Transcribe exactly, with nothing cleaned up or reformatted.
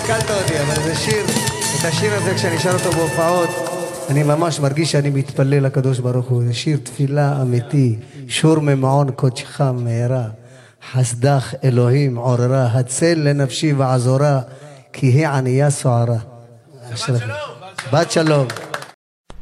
התקלת אותי, אבל זה שיר, את השיר הזה כשאני שר אותו בהופעות, אני ממש מרגיש שאני מתפלל לקדוש ברוך הוא. זה שיר תפילה אמיתי, שור ממעון קודשך מהרה, חסדך אלוהים עוררה, הצל לנפשי ועזורה, כי היא ענייה סוערה. בת שלום. בת שלום.